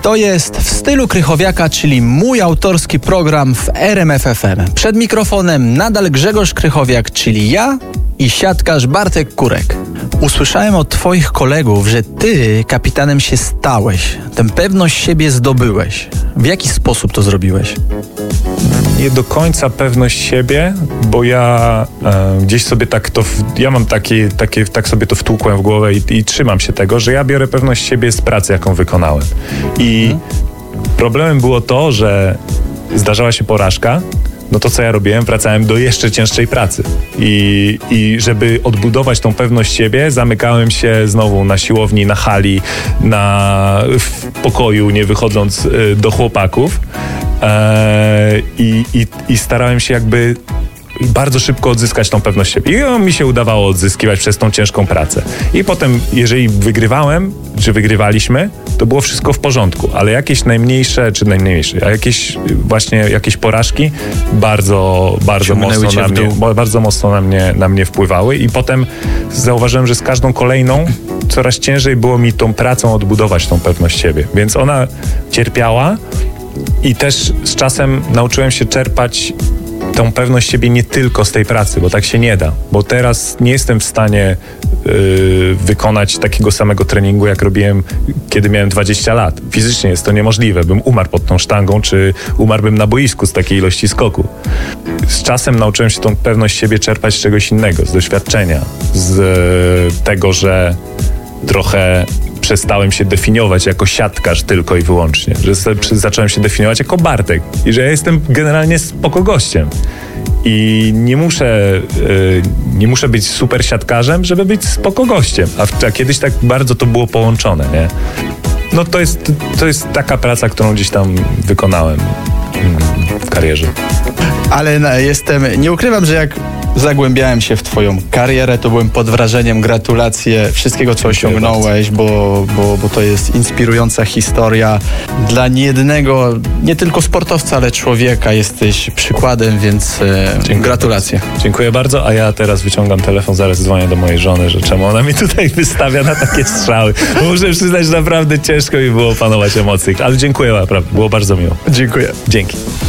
To jest W stylu Krychowiaka, czyli mój autorski program w RMF FM. Przed mikrofonem nadal Grzegorz Krychowiak, czyli ja i siatkarz Bartek Kurek. Usłyszałem od twoich kolegów, że ty kapitanem się stałeś. Tę pewność siebie zdobyłeś. W jaki sposób to zrobiłeś? Nie do końca pewność siebie, bo ja gdzieś sobie ja mam tak sobie to wtłukłem w głowę i trzymam się tego, że ja biorę pewność siebie z pracy, jaką wykonałem. I problemem było to, że zdarzała się porażka. No to co ja robiłem? Wracałem do jeszcze cięższej pracy. I żeby odbudować tą pewność siebie, zamykałem się znowu na siłowni, na hali, w pokoju, nie wychodząc do chłopaków. I starałem się jakby bardzo szybko odzyskać tą pewność siebie. I mi się udawało odzyskiwać przez tą ciężką pracę. I potem, jeżeli wygrywałem, czy wygrywaliśmy, to było wszystko w porządku. Ale jakieś jakieś porażki bardzo mocno na mnie wpływały. I potem zauważyłem, że z każdą kolejną coraz ciężej było mi tą pracą odbudować tą pewność siebie. Więc ona cierpiała i też z czasem nauczyłem się czerpać tą pewność siebie nie tylko z tej pracy, bo tak się nie da. Bo teraz nie jestem w stanie wykonać takiego samego treningu, jak robiłem, kiedy miałem 20 lat. Fizycznie jest to niemożliwe. Bym umarł pod tą sztangą, czy umarłbym na boisku z takiej ilości skoku. Z czasem nauczyłem się tą pewność siebie czerpać z czegoś innego, z doświadczenia, z tego, że trochę przestałem się definiować jako siatkarz tylko i wyłącznie, że zacząłem się definiować jako Bartek i że ja jestem generalnie spoko gościem i nie muszę być super siatkarzem, żeby być spoko gościem, a kiedyś tak bardzo to było połączone, nie? No to jest taka praca, którą gdzieś tam wykonałem w karierze. Ale nie ukrywam, że jak zagłębiałem się w twoją karierę, to byłem pod wrażeniem. Gratulacje wszystkiego, co osiągnąłeś, bo to jest inspirująca historia dla niejednego, nie tylko sportowca, ale człowieka. Jesteś przykładem, więc gratulacje. Dziękuję bardzo, a ja teraz wyciągam telefon, zaraz dzwonię do mojej żony, że czemu ona mi tutaj wystawia na takie strzały. Bo muszę przyznać, że naprawdę ciężko mi było opanować emocje, ale dziękuję naprawdę, było bardzo miło. Dziękuję. Dzięki.